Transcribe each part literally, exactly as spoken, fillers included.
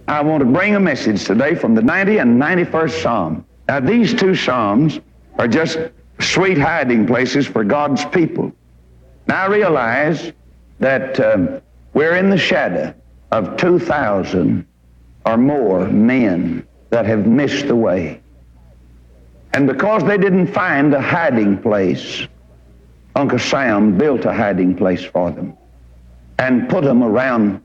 I want to bring a message today from the ninetieth and ninety-first Psalm. Now, these two Psalms are just sweet hiding places for God's people. Now, I realize that um, we're in the shadow of two thousand or more men that have missed the way. And because they didn't find a hiding place, Uncle Sam built a hiding place for them and put them around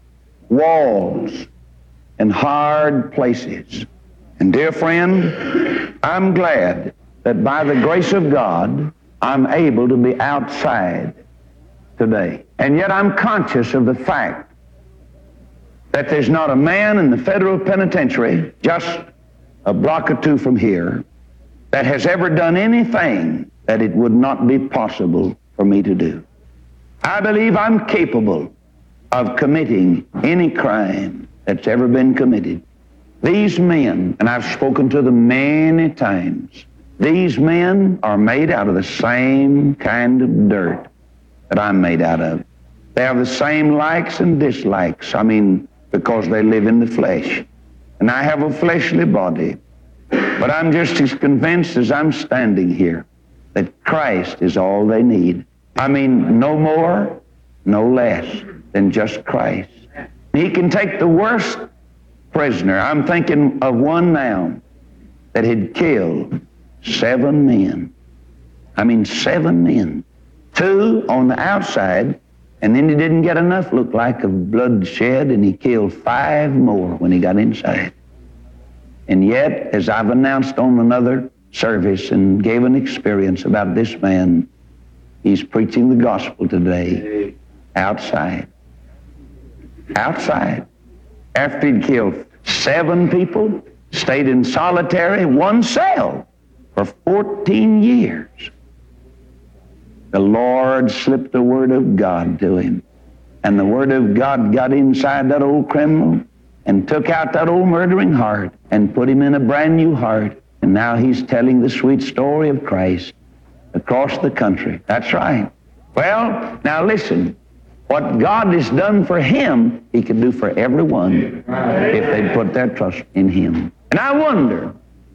walls and hard places. And dear friend, I'm glad that by the grace of God, I'm able to be outside today. And yet I'm conscious of the fact that there's not a man in the federal penitentiary, just a block or two from here, that has ever done anything that it would not be possible for me to do. I believe I'm capable of committing any crime that's ever been committed. These men, and I've spoken to them many times, these men are made out of the same kind of dirt that I'm made out of. They have the same likes and dislikes, I mean, because they live in the flesh. And I have a fleshly body. But I'm just as convinced as I'm standing here that Christ is all they need. I mean, no more, no less than just Christ. He can take the worst prisoner. I'm thinking of one now that had killed seven men. I mean, seven men. Two on the outside, and then he didn't get enough, looked like, of bloodshed, and he killed five more when he got inside. And yet, as I've announced on another service and gave an experience about this man, he's preaching the gospel today outside. Outside. After he'd killed seven people, stayed in solitary one cell for fourteen years. The Lord slipped the word of God to him. And the word of God got inside that old criminal and took out that old murdering heart and put him in a brand new heart. And now he's telling the sweet story of Christ across the country. That's right. Well, now listen. What God has done for him, he can do for everyone if they'd put their trust in him. And I wonder,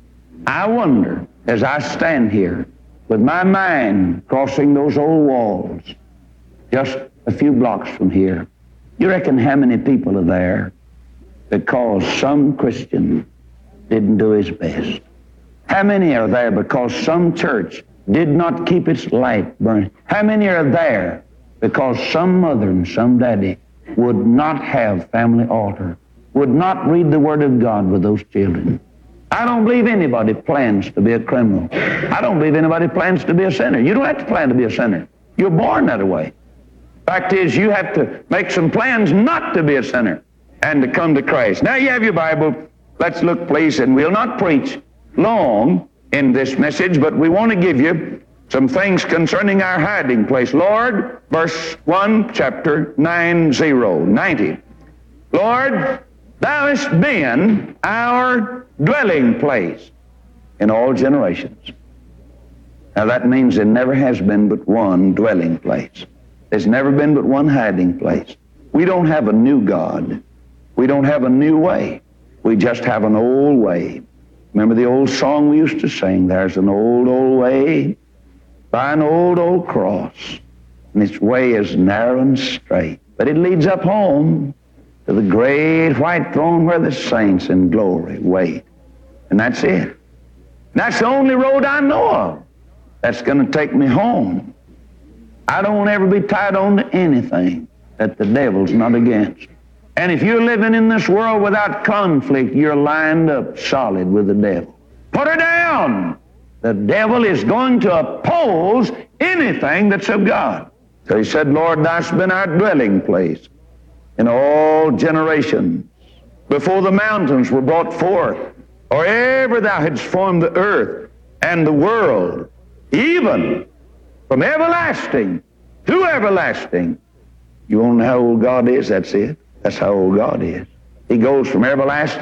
I wonder, as I stand here with my mind crossing those old walls, just a few blocks from here, you reckon how many people are there because some Christian didn't do his best? How many are there because some church did not keep its light burning? How many are there because some mother and some daddy would not have family altar, would not read the Word of God with those children? I don't believe anybody plans to be a criminal. I don't believe anybody plans to be a sinner. You don't have to plan to be a sinner. You're born that way. Fact is, you have to make some plans not to be a sinner and to come to Christ. Now you have your Bible. Let's look, please, and we'll not preach long in this message, but we want to give you some things concerning our hiding place. Lord, verse one, chapter nine, zero, ninety. Lord, thou hast been our dwelling place in all generations. Now that means there never has been but one dwelling place. There's never been but one hiding place. We don't have a new God. We don't have a new way. We just have an old way. Remember the old song we used to sing? There's an old, old way by an old, old cross, and its way is narrow and straight, but it leads up home to the great white throne where the saints in glory wait. And that's it. And that's the only road I know of that's going to take me home. I don't want to ever be tied on to anything that the devil's not against. And if you're living in this world without conflict, you're lined up solid with the devil. Put her down! The devil is going to oppose anything that's of God. So he said, Lord, thou's been our dwelling place in all generations. Before the mountains were brought forth, or ever thou hadst formed the earth and the world, even from everlasting to everlasting. You want to know how old God is? That's it. That's how old God is. He goes from everlasting